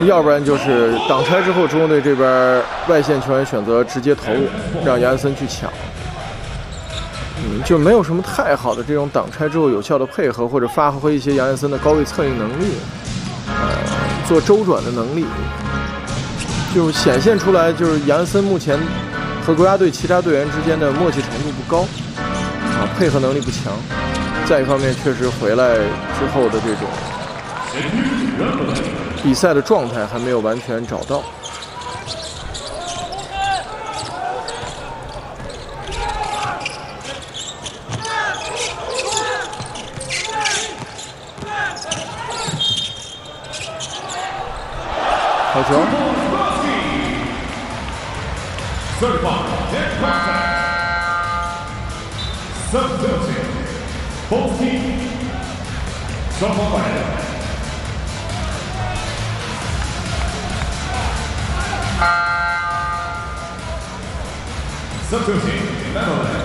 要不然就是挡拆之后，中国队这边外线球员选择直接投入，让杨安森去抢。就没有什么太好的这种挡拆之后有效的配合，或者发挥一些杨安森的高位策应能力，做周转的能力，就显现出来，就是杨安森目前和国家队其他队员之间的默契程度不高，配合能力不强。再一方面，确实回来之后的这种比赛的状态还没有完全找到。好球！ 双方摆人。Substituting Netherlands.